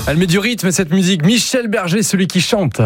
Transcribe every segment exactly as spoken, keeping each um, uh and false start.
Elle met du rythme cette musique. Michel Berger, celui qui chante.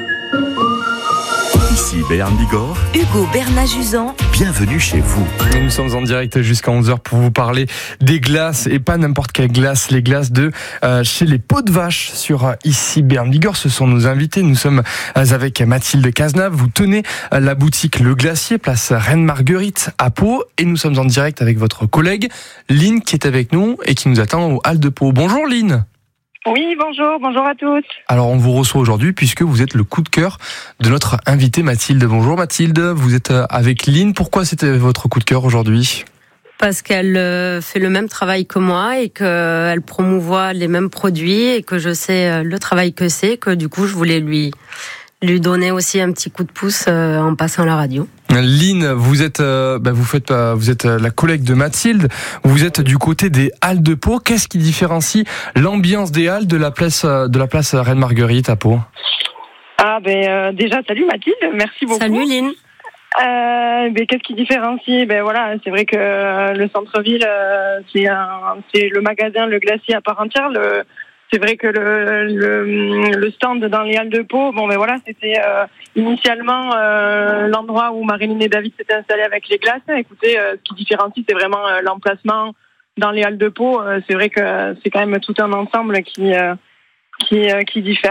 Ici Béarn Bigorre, Hugo Bernat-Juzan, bienvenue chez vous. Et nous sommes en direct jusqu'à onze heures pour vous parler des glaces et pas n'importe quelle glace, les glaces de euh, chez les Peaux de Vache sur euh, Ici Béarn Bigorre. Ce sont nos invités. Nous sommes euh, avec Mathilde Cazenave. Vous tenez euh, la boutique Le Glacier, place Reine Marguerite à Pau. Et nous sommes en direct avec votre collègue Lynn qui est avec nous et qui nous attend au Halles de Pau. Bonjour Lynn. Oui, bonjour, bonjour à tous. Alors on vous reçoit aujourd'hui puisque vous êtes le coup de cœur de notre invitée Mathilde. Bonjour Mathilde, vous êtes avec Lynn. Pourquoi c'était votre coup de cœur aujourd'hui ? Parce qu'elle fait le même travail que moi et qu'elle promouvoit les mêmes produits et que je sais le travail que c'est, que du coup je voulais lui, lui donner aussi un petit coup de pouce en passant à la radio. Lynn, vous êtes, euh, bah vous faites, euh, vous êtes la collègue de Mathilde. Vous êtes du côté des Halles de Pau. Qu'est-ce qui différencie l'ambiance des Halles de la place, de la place Reine Marguerite à Pau ? Ah ben euh, déjà salut Mathilde, merci beaucoup. Salut Lynn. Euh, ben qu'est-ce qui différencie ? Ben voilà, c'est vrai que euh, le centre-ville, euh, c'est un, c'est le magasin Le Glacier à part entière. Le, c'est vrai que le, le, le stand dans les Halles de Pau, bon ben voilà, c'était euh, initialement euh, l'endroit où Marilyn et David s'étaient installés avec les glaces. Écoutez, euh, ce qui différencie, c'est vraiment euh, l'emplacement dans les Halles de Pau. Euh, c'est vrai que c'est quand même tout un ensemble qui euh, qui, euh, qui diffère.